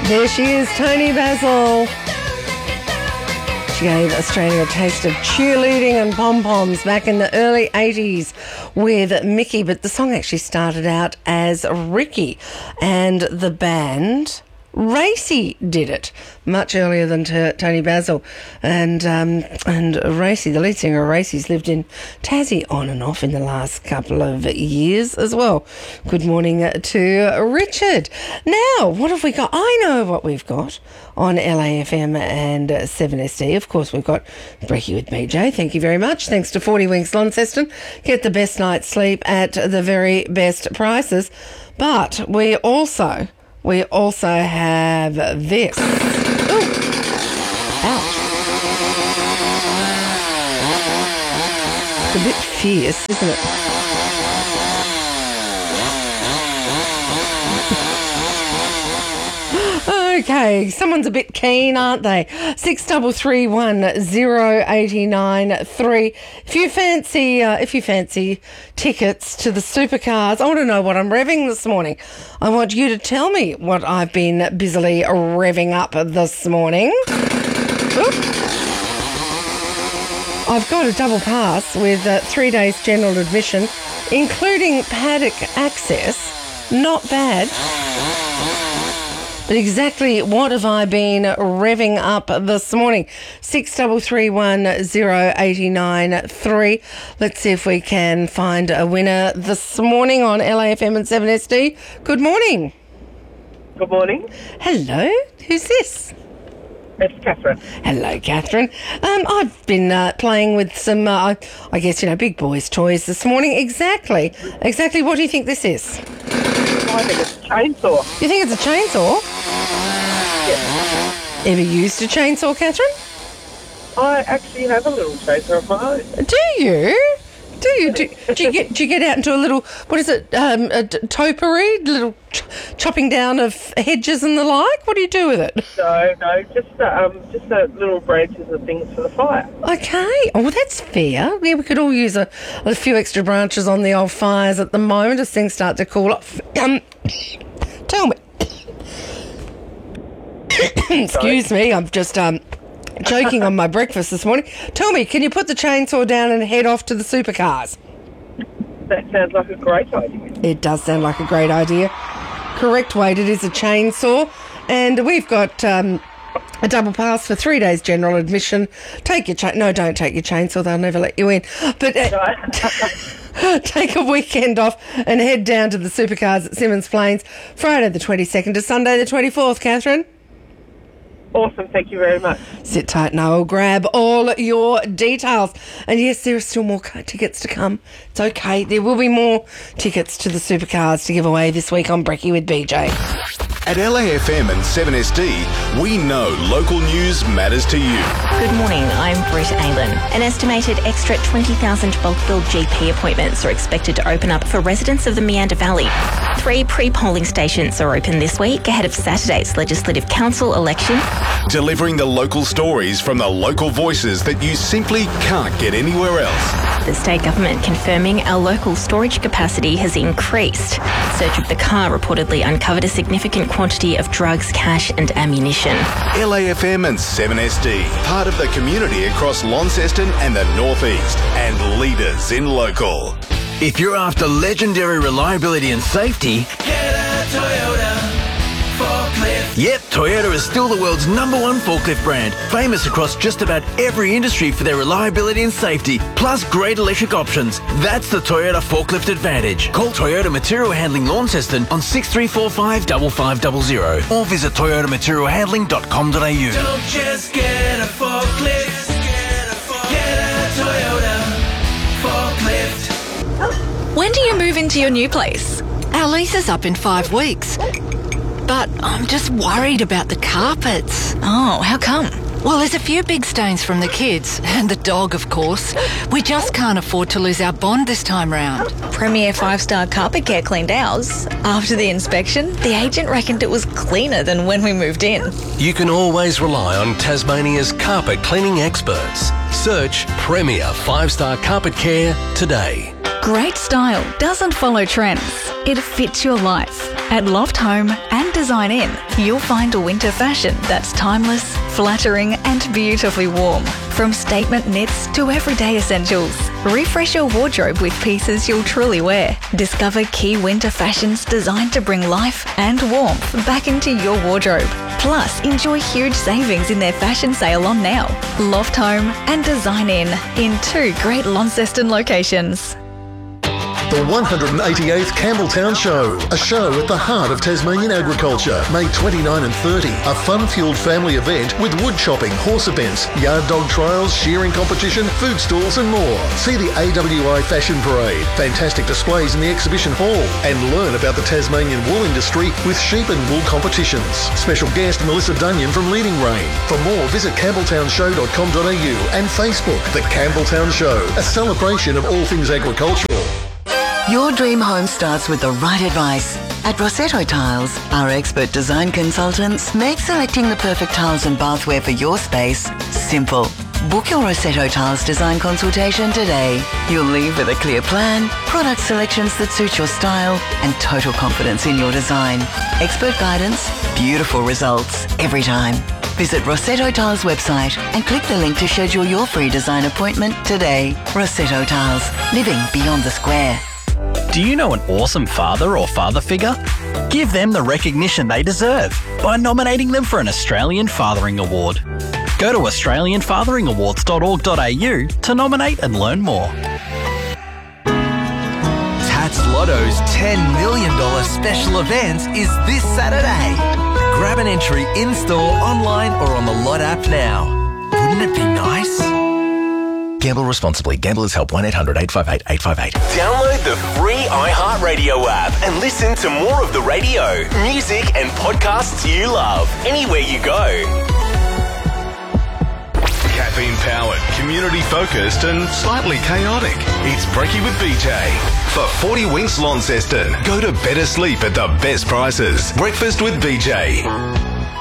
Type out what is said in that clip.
There she is, Toni Basil. She gave Australia a taste of cheerleading and pom-poms back in the early 80s with Mickey, but the song actually started out as Ricky, and the band Racy did it much earlier than Toni Basil. And Racy, the lead singer of Racy's, lived in Tassie on and off in the last couple of years as well. Good morning to Richard. Now, what have we got? I know what we've got on LAFM and 7SD. Of course, we've got Brekkie with BJ. Thank you very much. Thanks to 40 Winks Launceston. Get the best night's sleep at the very best prices. But we also have this. Ooh. Ouch. It's a bit fierce, isn't it? Okay, someone's a bit keen, aren't they? 63310893. If you fancy tickets to the supercars, I want to know what I'm revving this morning. I want you to tell me what I've been busily revving up this morning. Oop. I've got a double pass with 3 days general admission, including paddock access. Not bad. But exactly what have I been revving up this morning? 63310893. Let's see if we can find a winner this morning on LAFM and 7SD. Good morning. Good morning. Hello. Who's this? It's Catherine. Hello, Catherine. I've been playing with some, I guess, big boys' toys this morning. Exactly. What do you think this is? I think it's a chainsaw. You think it's a chainsaw? Yes. Ever used a chainsaw, Catherine? I actually have a little chainsaw of my own. Do you? Do you get out into a little, what is it, a topiary, little chopping down of hedges and the like? What do you do with it? No, just the little branches and things for the fire. Okay. Oh, well, that's fair. Yeah, we could all use a few extra branches on the old fires at the moment as things start to cool off. Tell me. Excuse me, I'm just joking on my breakfast this morning. Tell me, can you put the chainsaw down and head off to the supercars? That sounds like a great idea. It does sound like a great idea. Correct weight, it is a chainsaw. And we've got a double pass for 3 days general admission. Don't take your chainsaw, they'll never let you in. But take a weekend off and head down to the supercars at Symmons Plains, Friday the 22nd to Sunday the 24th, Catherine. Awesome, thank you very much. Sit tight and I will grab all your details. And yes, there are still more tickets to come. It's okay. There will be more tickets to the supercars to give away this week on Brekkie with BJ. At LAFM and 7SD, we know local news matters to you. Good morning, I'm Britt Aylan. An estimated extra 20,000 bulk billed GP appointments are expected to open up for residents of the Meander Valley. 3 pre-polling stations are open this week ahead of Saturday's Legislative Council election. Delivering the local stories from the local voices that you simply can't get anywhere else. The state government confirming our local storage capacity has increased. Search of the car reportedly uncovered a significant quantity of drugs, cash and ammunition. LAFM and 7SD, part of the community across Launceston and the Northeast, and leaders in local. If you're after legendary reliability and safety, get a Toyota forklift. Yep, Toyota is still the world's #1 forklift brand, famous across just about every industry for their reliability and safety, plus great electric options. That's the Toyota Forklift Advantage. Call Toyota Material Handling Launceston on 6345 5500 or visit toyotamaterialhandling.com.au. Don't just get a forklift, get a Toyota forklift. When do you move into your new place? Our lease is up in 5 weeks. But I'm just worried about the carpets. Oh, how come? Well, there's a few big stains from the kids, and the dog, of course. We just can't afford to lose our bond this time round. Premier 5-star Carpet Care cleaned ours. After the inspection, the agent reckoned it was cleaner than when we moved in. You can always rely on Tasmania's carpet cleaning experts. Search Premier 5-star Carpet Care today. Great style doesn't follow trends. It fits your life. At Loft Home and Design Inn, you'll find a winter fashion that's timeless, flattering and beautifully warm. From statement knits to everyday essentials, refresh your wardrobe with pieces you'll truly wear. Discover key winter fashions designed to bring life and warmth back into your wardrobe. Plus, enjoy huge savings in their fashion sale on now. Loft Home and Design Inn in 2 great Launceston locations. The 188th Campbelltown Show, a show at the heart of Tasmanian agriculture, May 29 and 30. A fun-fueled family event with wood chopping, horse events, yard dog trials, shearing competition, food stalls and more. See the AWI Fashion Parade, fantastic displays in the exhibition hall, and learn about the Tasmanian wool industry with sheep and wool competitions. Special guest Melissa Dunyan from Leading Rein. For more, visit campbelltownshow.com.au and Facebook. The Campbelltown Show, a celebration of all things agricultural. Your dream home starts with the right advice. At Rossetto Tiles, our expert design consultants make selecting the perfect tiles and bathware for your space simple. Book your Rossetto Tiles design consultation today. You'll leave with a clear plan, product selections that suit your style, and total confidence in your design. Expert guidance, beautiful results every time. Visit Rossetto Tiles website and click the link to schedule your free design appointment today. Rossetto Tiles, living beyond the square. Do you know an awesome father or father figure? Give them the recognition they deserve by nominating them for an Australian Fathering Award. Go to australianfatheringawards.org.au to nominate and learn more. Tats Lotto's $10 million special event is this Saturday. Grab an entry in-store, online or on the Lot app now. Wouldn't it be nice? Gamble responsibly. Gamblers Help 1-800-858-858. Download the free iHeartRadio app and listen to more of the radio, music and podcasts you love anywhere you go. Caffeine-powered, community-focused and slightly chaotic. It's Brekkie with BJ. For 40 Winks Launceston, go to better sleep at the best prices. Breakfast with BJ.